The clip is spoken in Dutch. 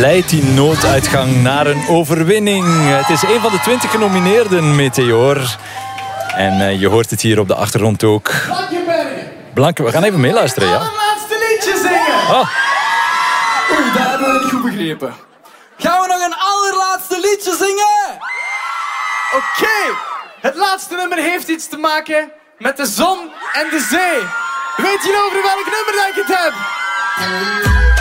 leidt die nooduitgang naar een overwinning. Het is een van de 20 genomineerden, Meteor. En je hoort het hier op de achtergrond ook. Blanke, we gaan even meeluisteren, ja? Het laatste liedje zingen! Oh. Oei, dat hebben we niet goed begrepen. Gaan we nog een allerlaatste liedje zingen? Oké. Het laatste nummer heeft iets te maken met de zon en de zee. Weet je over welk nummer dat ik het heb?